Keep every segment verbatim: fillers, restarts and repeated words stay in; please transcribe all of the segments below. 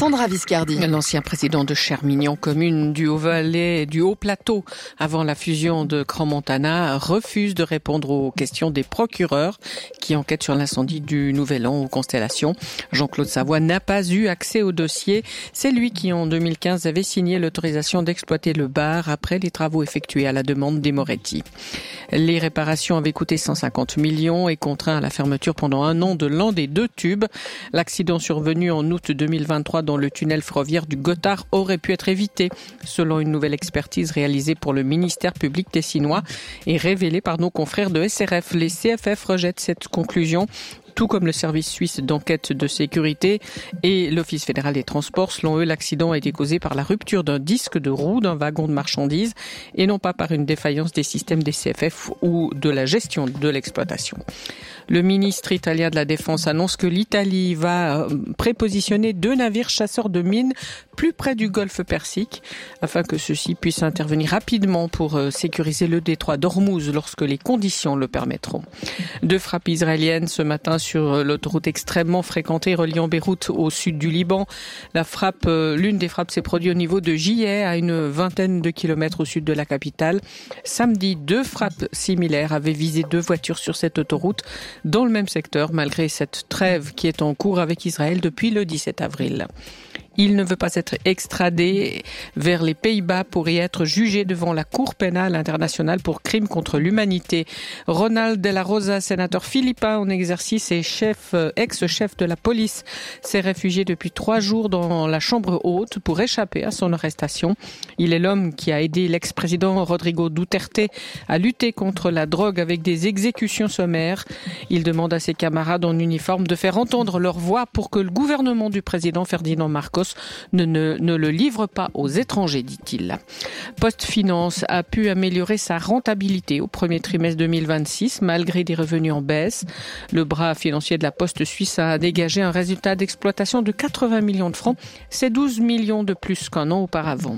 Sandra Viscardi. L'ancien président de Chermignon, commune du Haut-Valais, du Haut-Plateau, avant la fusion de Crans-Montana, refuse de répondre aux questions des procureurs qui enquêtent sur l'incendie du Nouvel An aux Constellations. Jean-Claude Savoie n'a pas eu accès au dossier. C'est lui qui, en deux mille quinze, avait signé l'autorisation d'exploiter le bar après les travaux effectués à la demande des Moretti. Les réparations avaient coûté cent cinquante millions et contraint à la fermeture pendant un an de l'un des deux tubes. L'accident survenu en août deux mille vingt-trois dans le tunnel ferroviaire du Gothard aurait pu être évité, selon une nouvelle expertise réalisée pour le ministère public tessinois et révélée par nos confrères de S R F. Les C F F rejettent cette conclusion, tout comme le service suisse d'enquête de sécurité et l'Office fédéral des transports. Selon eux, l'accident a été causé par la rupture d'un disque de roue d'un wagon de marchandises et non pas par une défaillance des systèmes des C F F ou de la gestion de l'exploitation. Le ministre italien de la Défense annonce que l'Italie va prépositionner deux navires chasseurs de mines plus près du golfe Persique afin que ceux-ci puissent intervenir rapidement pour sécuriser le détroit d'Ormuz lorsque les conditions le permettront. Deux frappes israéliennes ce matin sur l'autoroute extrêmement fréquentée reliant Beyrouth au sud du Liban. La frappe, l'une des frappes s'est produite au niveau de Jiyeh, à une vingtaine de kilomètres au sud de la capitale. Samedi, deux frappes similaires avaient visé deux voitures sur cette autoroute dans le même secteur, malgré cette trêve qui est en cours avec Israël depuis le dix-sept avril. Il ne veut pas être extradé vers les Pays-Bas pour y être jugé devant la Cour pénale internationale pour crimes contre l'humanité. Ronald de la Rosa, sénateur philippin en exercice et chef, ex-chef de la police, s'est réfugié depuis trois jours dans la chambre haute pour échapper à son arrestation. Il est l'homme qui a aidé l'ex-président Rodrigo Duterte à lutter contre la drogue avec des exécutions sommaires. Il demande à ses camarades en uniforme de faire entendre leur voix pour que le gouvernement du président Ferdinand Marcos Ne, ne, ne le livre pas aux étrangers, dit-il. PostFinance a pu améliorer sa rentabilité au premier trimestre deux mille vingt-six, malgré des revenus en baisse. Le bras financier de la Poste suisse a dégagé un résultat d'exploitation de quatre-vingts millions de francs. C'est douze millions de plus qu'un an auparavant.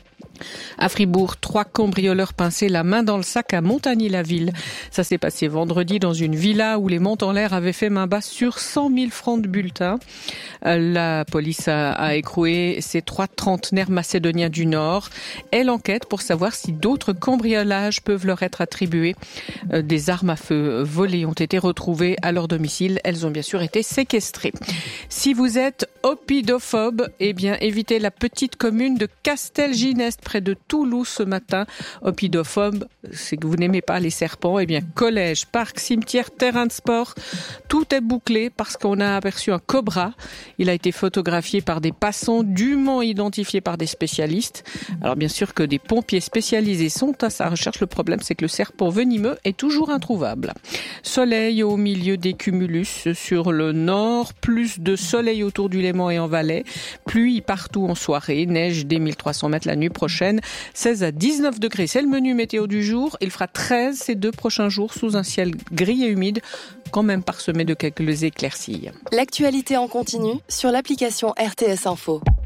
À Fribourg, trois cambrioleurs pinçaient la main dans le sac à Montagny-la-Ville. Ça s'est passé vendredi dans une villa où les montes en l'air avaient fait main basse sur cent mille francs de bulletins. La police a, a écroué ces trois trentenaires macédoniens du Nord. Elle enquête pour savoir si d'autres cambriolages peuvent leur être attribués. Des armes à feu volées ont été retrouvées à leur domicile. Elles ont bien sûr été séquestrées. Si vous êtes opidophobe, eh bien évitez la petite commune de Castelginest près de Toulouse ce matin. Opidophobe, c'est que vous n'aimez pas les serpents. Eh bien, collège, parc, cimetière, terrain de sport, tout est bouclé parce qu'on a aperçu un cobra. Il a été photographié par des passants dûment identifiés par des spécialistes. Alors bien sûr que des pompiers spécialisés sont à sa recherche. Le problème, c'est que le serpent venimeux est toujours introuvable. Soleil au milieu des cumulus sur le nord, plus de soleil autour du Léman et en Valais, pluie partout en soirée, neige dès mille trois cents mètres la nuit prochaine, seize à dix-neuf degrés. C'est le menu météo du jour. Il fera treize ces deux prochains jours sous un ciel gris et humide, quand même parsemé de quelques éclaircies. L'actualité en continu sur l'application R T S Info.